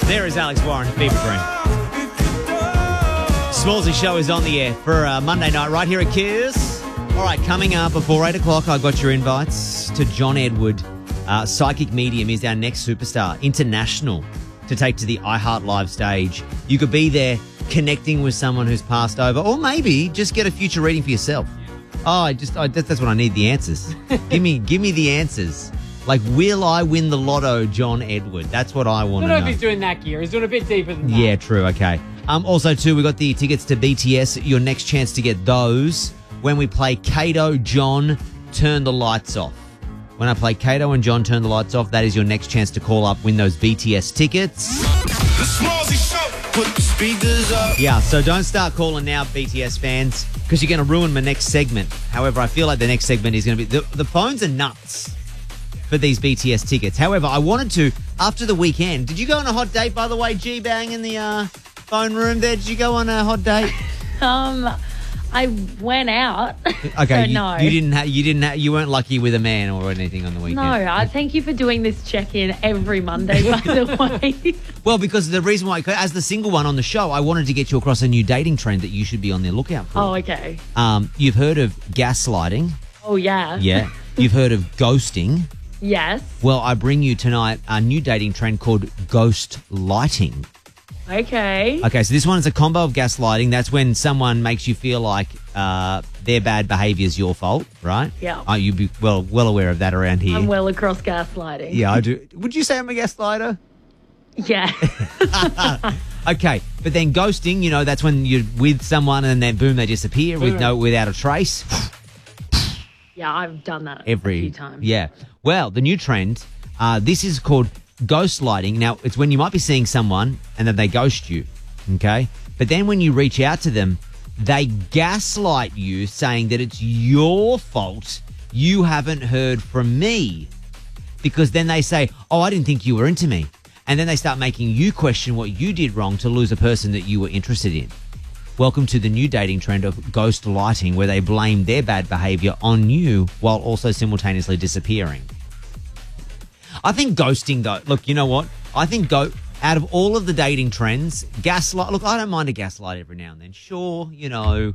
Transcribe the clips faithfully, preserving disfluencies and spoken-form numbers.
There is Alex Warren, Fever Dream. Smallsy Show is on the air for uh, Monday night right here at Kiss. All right, coming up before eight o'clock, I got your invites to John Edward. Uh, Psychic Medium is our next superstar, international, to take to the iHeart Live stage. You could be there connecting with someone who's passed over, or maybe just get a future reading for yourself. Oh, I just I, that's what I need, the answers. give me give me the answers. Like, will I win the lotto, John Edward? That's what I want to I don't know. know if he's doing that gear. He's doing a bit deeper than that. Yeah, true. Okay. Um, also, too, we got the tickets to B T S. Your next chance to get those when we play Kato, John, Turn the Lights Off. When I play Kato and John, Turn the Lights Off, that is your next chance to call up, win those B T S tickets. The Smallsy Show, put the speakers up. Yeah, so don't start calling now, B T S fans, because you're going to ruin my next segment. However, I feel like the next segment is going to be... The, the phones are nuts for these B T S tickets. However, I wanted to, after the weekend... Did you go on a hot date, by the way, G-Bang, in the uh, phone room there? Did you go on a hot date? Um, I went out. Okay, so you, no. you didn't. Ha- you didn't. Ha- you weren't lucky with a man or anything on the weekend. No, I thank you for doing this check-in every Monday, by the way. Well, because the reason why, as the single one on the show, I wanted to get you across a new dating trend that you should be on the lookout for. Oh, okay. Um, you've heard of gaslighting? Oh, yeah. Yeah. You've heard of ghosting? Yes. Well, I bring you tonight a new dating trend called ghost lighting. Okay. Okay, so this one is a combo of gaslighting. That's when someone makes you feel like uh, their bad behaviour is your fault, right? Yeah. Uh, you'd be well well aware of that around here. I'm well across gaslighting. Yeah, I do. Would you say I'm a gaslighter? Yeah. Okay, but then ghosting, you know, that's when you're with someone and then boom, they disappear with Boom. no without a trace. Yeah, I've done that Every a few times. Yeah. Well, the new trend, uh, this is called ghost lighting. Now, it's when you might be seeing someone and then they ghost you, okay? But then when you reach out to them, they gaslight you saying that it's your fault you haven't heard from me. Because then they say, oh, I didn't think you were into me. And then they start making you question what you did wrong to lose a person that you were interested in. Welcome to the new dating trend of ghost lighting, where they blame their bad behaviour on you while also simultaneously disappearing. I think ghosting, though, look, you know what? I think go out of all of the dating trends, gaslight, look, I don't mind a gaslight every now and then. Sure, you know.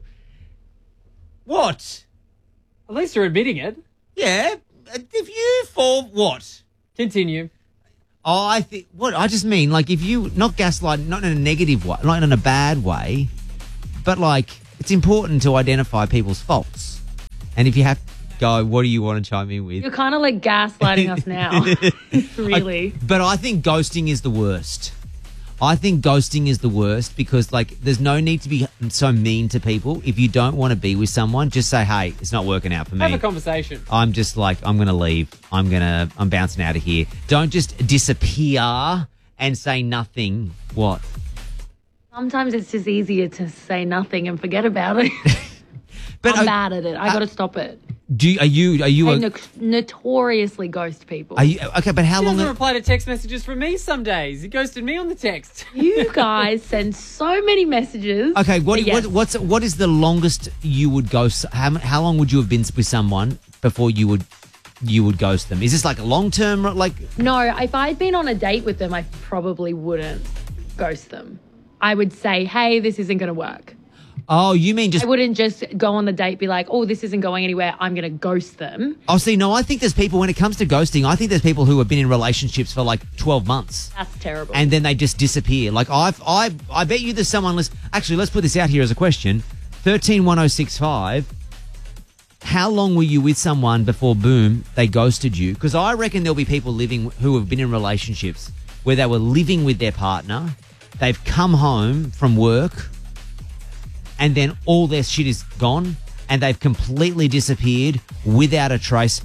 What? At least you're admitting it. Yeah, if you fall, what? Continue. Oh, I think, what? I just mean, like, if you, not gaslight, not in a negative way, not in a bad way, but, like, it's important to identify people's faults. And if you have to go, what do you want to chime in with? You're kind of like gaslighting us now. Really. I, but I think ghosting is the worst. I think ghosting is the worst because, like, there's no need to be so mean to people. If you don't want to be with someone, just say, hey, it's not working out for me. Have a conversation. I'm just like, I'm going to leave. I'm going to, I'm bouncing out of here. Don't just disappear and say nothing. What? Sometimes it's just easier to say nothing and forget about it. But I'm uh, bad at it. I got to stop it. do you, are you, are you, I a, no- notoriously ghost people. are you, okay, but how He long? doesn't reply to text messages from me some days. He ghosted me on the text. You guys send so many messages. Okay, what, But yes. what what's what is the longest you would ghost? How how long would you have been with someone before you would you would ghost them? Is this like a long term? Like, No, if I'd been on a date with them, I probably wouldn't ghost them. I would say, hey, this isn't going to work. oh, you mean just? I wouldn't just go on the date, be like, oh, this isn't going anywhere. I'm going to ghost them. Oh, see, no, I think there's people when it comes to ghosting. I think there's people who have been in relationships for like twelve months. That's terrible. And then they just disappear. Like I've, I, I bet you there's someone. List- Actually, let's put this out here as a question: thirteen one zero six five. How long were you with someone before boom they ghosted you? Because I reckon there'll be people living who have been in relationships where they were living with their partner, they've come home from work, and then all their shit is gone, and they've completely disappeared without a trace.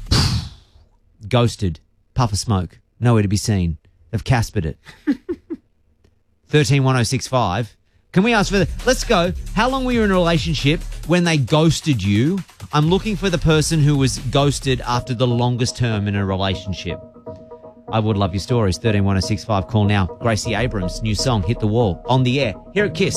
Ghosted. Puff of smoke. Nowhere to be seen. They've Caspered it. thirteen one zero six five. Can we ask for the... Let's go. How long were you in a relationship when they ghosted you? I'm looking for the person who was ghosted after the longest term in a relationship. I would love your stories. thirteen one zero six five. Call now. Gracie Abrams, new song, Hit the Wall. On the air. Here at Kiss.